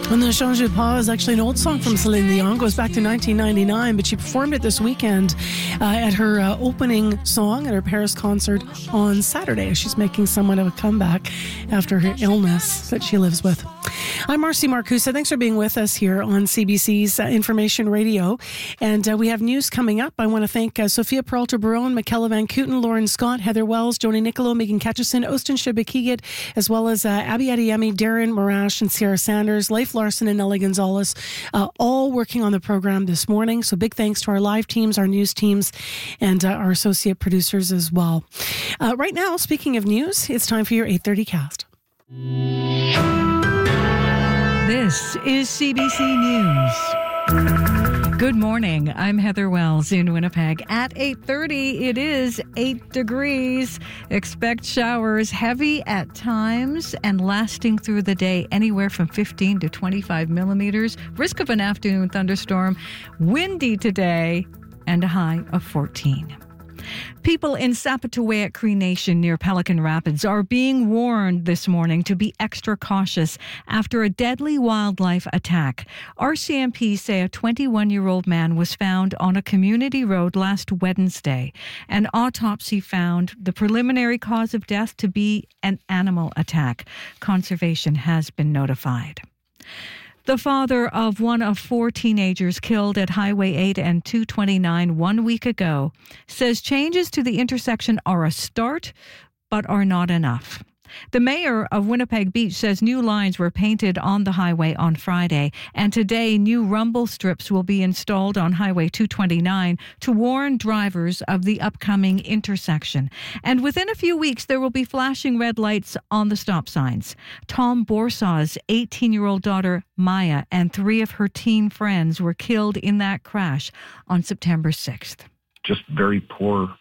And the Change de Pas is actually an old song from Celine Dion, goes back to 1999, but she performed it this weekend at her opening song at her Paris concert on Saturday. She's making somewhat of a comeback after her illness that she lives with. I'm Marcy Marcusa. Thanks for being with us here on CBC's Information Radio. And we have news coming up. I want to thank Sophia Peralta-Barone, Michaela Van Kooten, Lauren Scott, Heather Wells, Joni Nicolo, Megan Ketchison, Austin Shibakigat, as well as Abby Adeyemi, Darren Morash, and Sierra Sanders, Leif Larson and Nellie Gonzalez, all working on the program this morning. So big thanks to our live teams, our news teams, and our associate producers as well. Right now, speaking of news, it's time for your 8:30 cast. This is CBC News. Good morning. I'm Heather Wells in Winnipeg. At 8:30, it is 8 degrees. Expect showers, heavy at times and lasting through the day, anywhere from 15 to 25 millimeters. Risk of an afternoon thunderstorm. Windy today and a high of 14. People in Sapataouiat Cree Nation near Pelican Rapids are being warned this morning to be extra cautious after a deadly wildlife attack. RCMP say a 21-year-old man was found on a community road last Wednesday. An autopsy found the preliminary cause of death to be an animal attack. Conservation has been notified. The father of one of 4 teenagers killed at Highway 8 and 229 1 week ago says changes to the intersection are a start, but are not enough. The mayor of Winnipeg Beach says new lines were painted on the highway on Friday, and today new rumble strips will be installed on Highway 229 to warn drivers of the upcoming intersection. And within a few weeks, there will be flashing red lights on the stop signs. Tom Borsaw's 18-year-old daughter, Maya, and 3 of her teen friends were killed in that crash on September 6th. Just very poor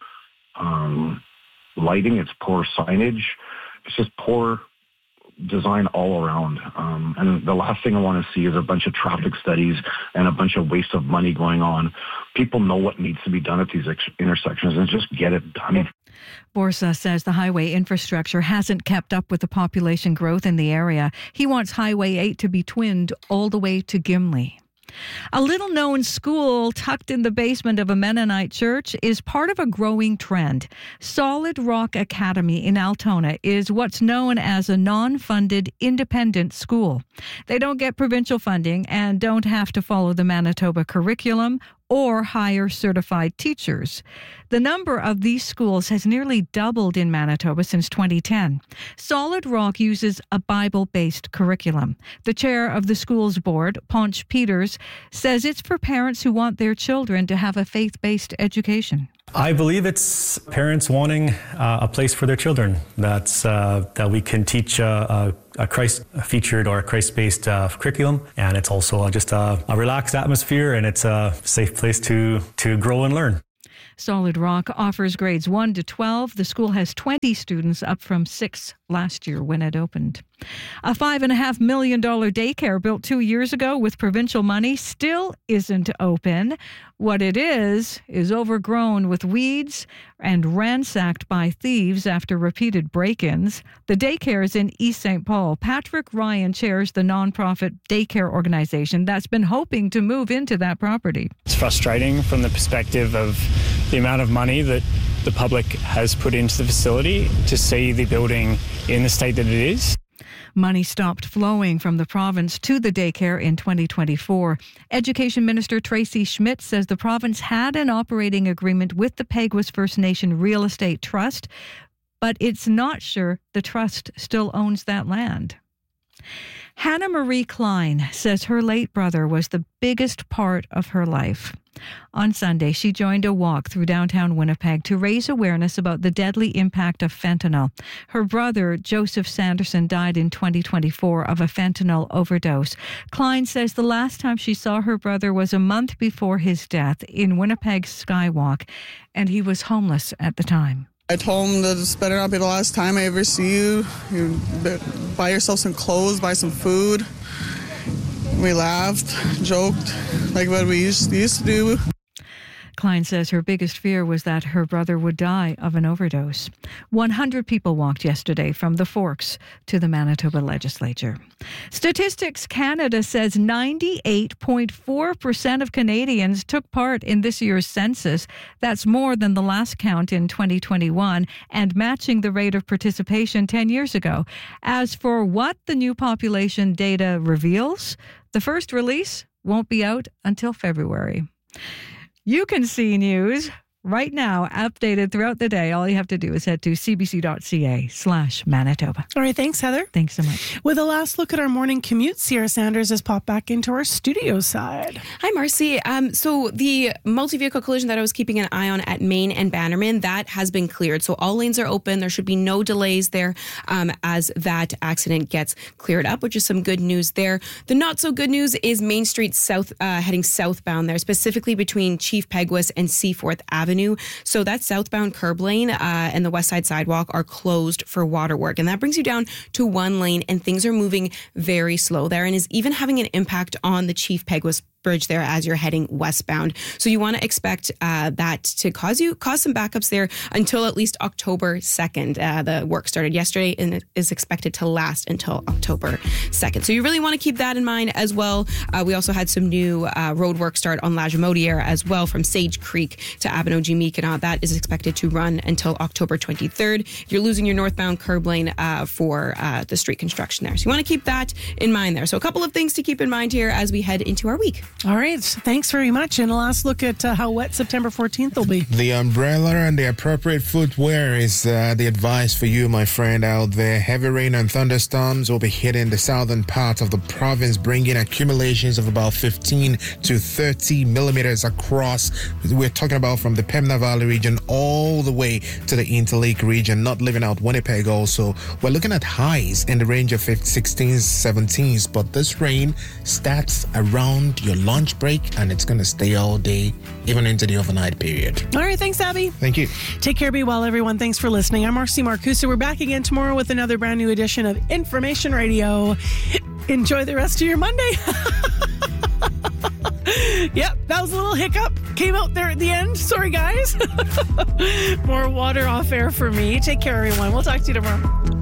lighting. It's poor signage. It's just poor design all around. And the last thing I want to see is a bunch of traffic studies and a bunch of waste of money going on. People know what needs to be done at these intersections and just get it done. Borsa says the highway infrastructure hasn't kept up with the population growth in the area. He wants Highway 8 to be twinned all the way to Gimli. A little-known school tucked in the basement of a Mennonite church is part of a growing trend. Solid Rock Academy in Altona is what's known as a non-funded independent school. They don't get provincial funding and don't have to follow the Manitoba curriculum or hire certified teachers. The number of these schools has nearly doubled in Manitoba since 2010. Solid Rock uses a Bible-based curriculum. The chair of the school's board, Ponch Peters, says it's for parents who want their children to have a faith-based education. I believe it's parents wanting a place for their children that we can teach a Christ-featured or a Christ-based curriculum, and it's also just a relaxed atmosphere, and it's a safe place to grow and learn. Solid Rock offers grades 1 to 12. The school has 20 students, up from 6 last year when it opened. A $5.5 million daycare built 2 years ago with provincial money still isn't open. What it is overgrown with weeds and ransacked by thieves after repeated break-ins. The daycare is in East St. Paul. Patrick Ryan chairs the nonprofit daycare organization that's been hoping to move into that property. It's frustrating from the perspective of the amount of money that the public has put into the facility to see the building in the state that it is. Money stopped flowing from the province to the daycare in 2024. Education Minister Tracy Schmidt says the province had an operating agreement with the Peguis First Nation Real Estate Trust, but it's not sure the trust still owns that land. Hannah Marie Klein says her late brother was the biggest part of her life. On Sunday, she joined a walk through downtown Winnipeg to raise awareness about the deadly impact of fentanyl. Her brother, Joseph Sanderson, died in 2024 of a fentanyl overdose. Klein says the last time she saw her brother was a month before his death in Winnipeg's Skywalk, and he was homeless at the time. I told him that this better not be the last time I ever see you. You buy yourself some clothes, buy some food. We laughed, joked, like what we used to do. Klein says her biggest fear was that her brother would die of an overdose. 100 people walked yesterday from the Forks to the Manitoba legislature. Statistics Canada says 98.4% of Canadians took part in this year's census. That's more than the last count in 2021 and matching the rate of participation 10 years ago. As for what the new population data reveals, the first release won't be out until February. You can see news right now, updated throughout the day. All you have to do is head to cbc.ca/Manitoba. All right, thanks, Heather. Thanks so much. With a last look at our morning commute, Sierra Sanders has popped back into our studio side. Hi, Marcy. So the multi-vehicle collision that I was keeping an eye on at Main and Bannerman, that has been cleared. So all lanes are open. There should be no delays there as that accident gets cleared up, which is some good news there. The not so good news is Main Street south, heading southbound there, specifically between Chief Peguis and Seaforth Avenue. So that southbound curb lane and the west side sidewalk are closed for water work. And that brings you down to one lane, and things are moving very slow there and is even having an impact on the Chief Peguis Bridge there as you're heading westbound. So you want to expect that to cause some backups there until at least October 2nd. The work started yesterday and it is expected to last until October 2nd. So you really want to keep that in mind as well. We also had some new road work start on Lagimodiere as well from Sage Creek to Abinogi-Mi'kmaq. That is expected to run until October 23rd. You're losing your northbound curb lane for the street construction there. So you want to keep that in mind there. So a couple of things to keep in mind here as we head into our week. All right. Thanks very much. And a last look at how wet September 14th will be. The umbrella and the appropriate footwear is the advice for you, my friend, out there. Heavy rain and thunderstorms will be hitting the southern part of the province, bringing accumulations of about 15 to 30 millimeters across. We're talking about from the Pembina Valley region all the way to the Interlake region, not leaving out Winnipeg also. We're looking at highs in the range of 16s, 17s, but this rain starts around your lunch break and it's going to stay all day, even into the overnight period. All right. Thanks, Abby. Thank you. Take care. Be well, everyone. Thanks for listening. I'm Marcy Marcusa. We're back again tomorrow with another brand new edition of Information Radio. Enjoy the rest of your Monday. Yep, that was a little hiccup. Came out there at the end. Sorry, guys. More water off air for me. Take care, everyone. We'll talk to you tomorrow.